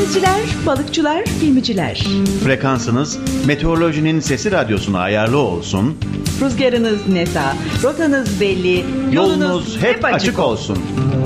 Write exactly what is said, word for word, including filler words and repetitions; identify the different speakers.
Speaker 1: Denizciler, balıkçılar, gemiciler.
Speaker 2: Frekansınız meteorolojinin sesi radyosuna ayarlı olsun.
Speaker 1: Rüzgarınız nesa, rotanız belli, yolunuz,
Speaker 2: Yolunuz hep açık olsun.